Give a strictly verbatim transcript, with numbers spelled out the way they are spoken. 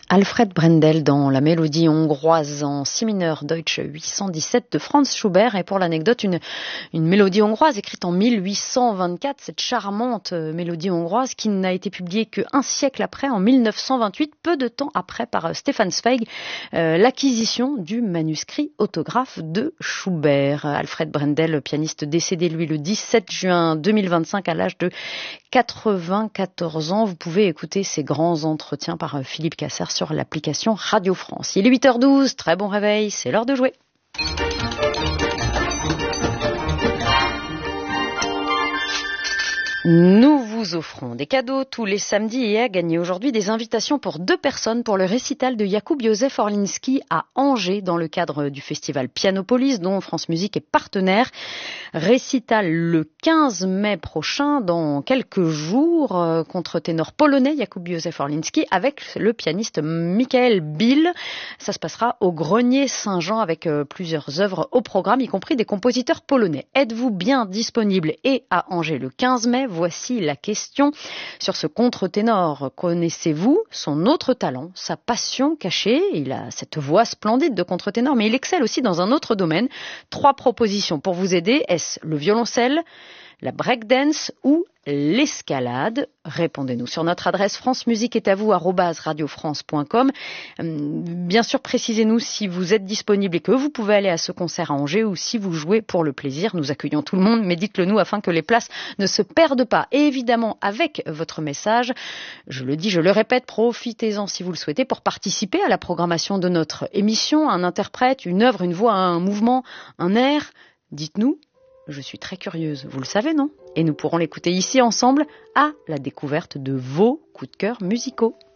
Alfred Brendel dans la mélodie hongroise en si mineur Deutsche huit cent dix-sept de Franz Schubert. Et pour l'anecdote, une, une mélodie hongroise écrite en mille huit cent vingt-quatre, cette charmante mélodie hongroise qui n'a été publiée qu'un siècle après, en mille neuf cent vingt-huit, peu de temps après par Stefan Zweig, euh, l'acquisition du manuscrit autographe de Schubert. Alfred Brendel, pianiste décédé lui le dix-sept juin deux mille vingt-cinq à l'âge de quatre-vingt-quatorze ans. Vous pouvez écouter ces grands entretiens par Philippe Cassard sur l'application Radio France. Il est huit heures douze, très bon réveil, c'est l'heure de jouer. Nous vous offrons des cadeaux tous les samedis et à gagner aujourd'hui des invitations pour deux personnes pour le récital de Jakub Józef Orliński à Angers dans le cadre du festival Pianopolis dont France Musique est partenaire. Récital le quinze mai prochain, dans quelques jours, euh, contre-ténor polonais Jakub Józef Orliński avec le pianiste Michael Bill. Ça se passera au Grenier Saint-Jean avec euh, plusieurs œuvres au programme, y compris des compositeurs polonais. Êtes-vous bien disponible et à Angers le quinze mai? Voici la question. Sur ce contre-ténor, connaissez-vous son autre talent, sa passion cachée? Il a cette voix splendide de contre-ténor, mais il excelle aussi dans un autre domaine. Trois propositions pour vous aider. Est-ce le violoncelle, la breakdance ou l'escalade? Répondez-nous sur notre adresse france musique est à vous arobase radio france point com. Bien sûr, précisez-nous si vous êtes disponible et que vous pouvez aller à ce concert à Angers ou si vous jouez pour le plaisir. Nous accueillons tout le monde, mais dites-le nous afin que les places ne se perdent pas. Et évidemment, avec votre message, je le dis, je le répète, profitez-en si vous le souhaitez pour participer à la programmation de notre émission. Un interprète, une œuvre, une voix, un mouvement, un air. Dites-nous. Je suis très curieuse, vous le savez, non? Et nous pourrons l'écouter ici ensemble à la découverte de vos coups de cœur musicaux.